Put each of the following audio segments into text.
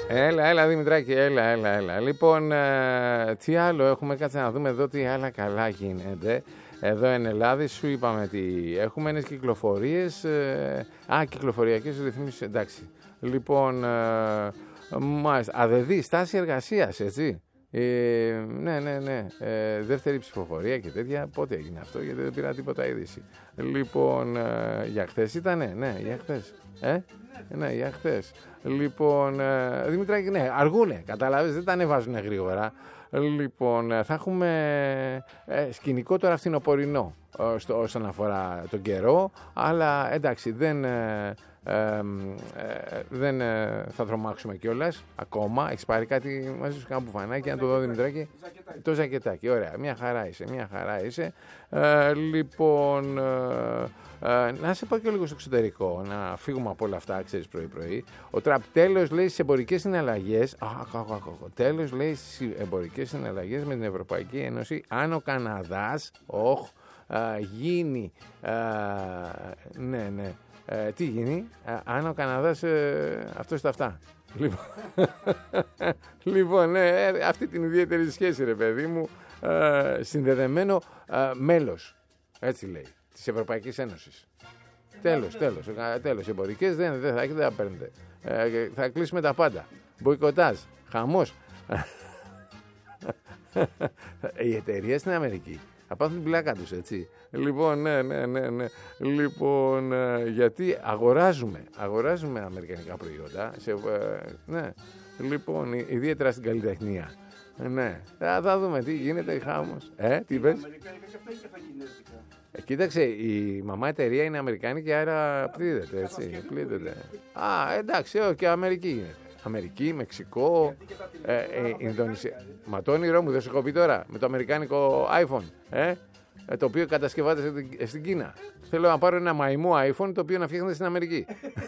Έλα Δημητράκη, έλα. Λοιπόν, τι άλλο έχουμε, κάτσε να δούμε εδώ τι άλλα καλά γίνεται. Εδώ εν Ελλάδη σου είπαμε τι έχουμε, είναι κυκλοφορίες, κυκλοφοριακές ρυθμίσεις, εντάξει. Λοιπόν, μάλιστα, ΑΔΕΔΗ, στάση εργασίας, έτσι. Ναι. Δεύτερη ψηφοφορία και τέτοια. Πότε έγινε αυτό, γιατί δεν πήρα τίποτα είδηση. Λοιπόν, για χθες ήτανε, ναι, για χθες. Ναι, για χθες. Λοιπόν, Δημητράκη, ναι, αργούνε, καταλάβεις, δεν τα ανεβάζουν γρήγορα. Λοιπόν, θα έχουμε σκηνικό τώρα φθινοπορεινό όσον αφορά τον καιρό, αλλά εντάξει, δεν θα τρομάξουμε κιόλας ακόμα. Έχεις πάρει κάτι μαζί σου, κάνα μπουφανάκι, να το δω, Δημητράκη? Το ζακετάκι, ωραία, μια χαρά είσαι. Λοιπόν, να σε πάω και λίγο στο εξωτερικό, να φύγουμε από όλα αυτά, ξέρεις, πρωί-πρωί. Ο Τραμπ τέλος λέει στις εμπορικές συναλλαγές, τέλος λέει στις εμπορικές συναλλαγές με την Ευρωπαϊκή Ένωση, αν ο Καναδάς γίνει, ναι, τι γίνει, αν ο Καναδάς, αυτό στα αυτά. Λοιπόν, αυτή την ιδιαίτερη σχέση, ρε παιδί μου, συνδεδεμένο μέλος, έτσι λέει, της Ευρωπαϊκής Ένωσης. Τέλος, εμπορικές δεν θα παίρνετε. Θα κλείσουμε τα πάντα. Μποϊκοτάζ, χαμός. Οι εταιρείες στην Αμερική θα πάθουν την πλάκα τους, έτσι. Λοιπόν, ναι. Λοιπόν, γιατί αγοράζουμε αμερικανικά προϊόντα. Ναι. Λοιπόν, ιδιαίτερα στην καλλιτεχνία. Ναι. Θα δούμε τι γίνεται, χάμος. Τι είπες? Αμερικάνικα και αυτά ή και θα κινέζικα? Κοίταξε, η μαμά εταιρεία είναι αμερικάνικη, άρα πλήττεται, έτσι. Πλήττεται. Εντάξει, και Αμερική γίνεται. Αμερική, Μεξικό, Ινδονησία. Μα το όνειρό μου δεν σου έχω πει τώρα με το αμερικάνικο iPhone, το οποίο κατασκευάζεται στην Κίνα. Θέλω να πάρω ένα μαϊμού iPhone το οποίο να φτιάχνεται στην Αμερική.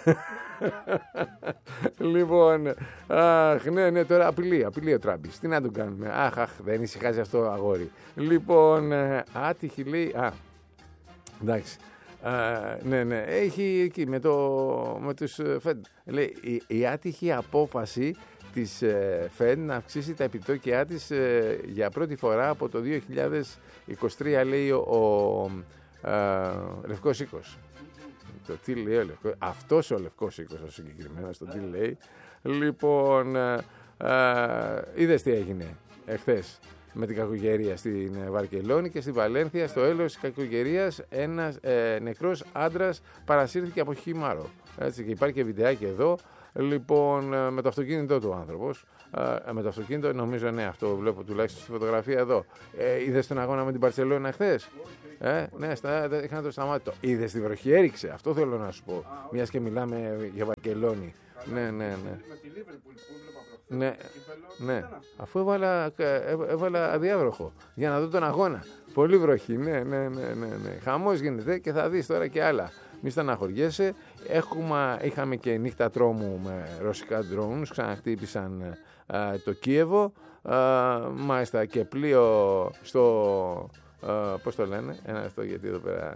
Λοιπόν, ναι, τώρα απειλεί ο Τραμπής. Τι να τον κάνουμε? Δεν ησυχάζει αυτό, αγόρι. Λοιπόν, άτυχη λέει. Εντάξει. Ναι, έχει εκεί με τους Fed. Λέει, η άτυχη απόφαση της Fed να αυξήσει τα επιτόκια της για πρώτη φορά από το 2023, λέει ο Λευκός Οίκος. Το τι λέει ο Λευκός, αυτός ο Λευκός Οίκος ο συγκεκριμένος, το τι λέει. Λοιπόν, είδες τι έγινε εχθές με την κακοκαιρία στην Βαρκελόνη και στη Βαλένθια. Στο έλεος της κακοκαιρίας ένας νεκρός άντρας παρασύρθηκε από χυμάρο. Έτσι, και υπάρχει και βιντεάκι εδώ. Λοιπόν, με το αυτοκίνητό του ο άνθρωπος. Με το αυτοκίνητο, νομίζω, ναι, αυτό βλέπω τουλάχιστον στη φωτογραφία εδώ. Είδες τον αγώνα με την Μπαρσελόνα χθες? Ναι, είχα το σταμάτητο. Είδες τη βροχή, έριξε. Αυτό θέλω να σου πω. Μιας και μιλάμε για Βαρκελόνη. Ναι. Με τη Λίβερπουλ που έβλεπα Ναι, αφού έβαλα αδιάβροχο για να δω τον αγώνα. Πολύ βροχή, ναι. Χαμός γίνεται και θα δεις τώρα και άλλα. Μη στεναχωριέσαι. Είχαμε και νύχτα τρόμου με ρωσικά drones. Ξαναχτύπησαν το Κίεβο. Μάλιστα και πλοίο στο... πώς το λένε? Γιατί εδώ πέρα...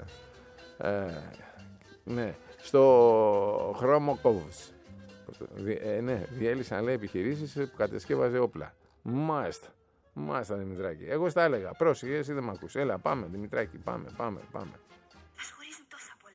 ναι, στο Χρώμοκόβους. Ναι, διέλυσαν, λέει, επιχειρήσεις που κατασκεύαζε όπλα. Μάλιστα, Δημητράκη. Εγώ στα έλεγα. Πρόσεχε, εσύ δεν με ακούς. Έλα, πάμε, Δημητράκη, πάμε. Μας χωρίζουν τόσα πολλά.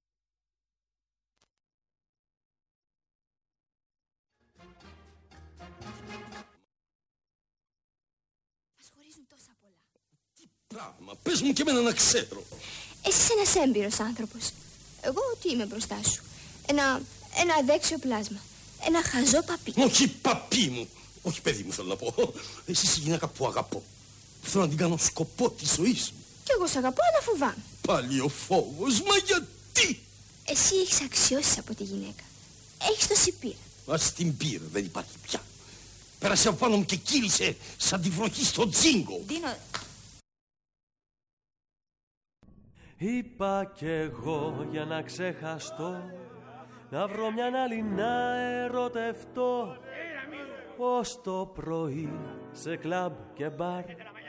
Τι πράγμα, πες μου και εμένα να ξέρω. Εσύ είσαι ένας έμπειρος άνθρωπος. Εγώ τι είμαι μπροστά σου? Ένα αδέξιο πλάσμα. Ένα χαζό παπί. Όχι παπί μου. Όχι παιδί μου θέλω να πω. Εσύ είσαι η γυναίκα που αγαπώ. Θέλω να την κάνω σκοπό της ζωής μου. Κι εγώ σ' αγαπώ, αλλά φοβάμαι. Πάλι ο φόβος, μα γιατί? Εσύ έχεις αξιώσεις από τη γυναίκα. Έχεις τόση πείρα. Ας την πείρα, δεν υπάρχει πια. Πέρασε από πάνω μου και κύλησε σαν τη βροχή στο τζίνγκο. Δίνω... Είπα κι εγώ για να ξεχαστώ, να βρω μιαν άλλη να ερωτευτώ, ως το πρωί σε κλαμπ και μπαρ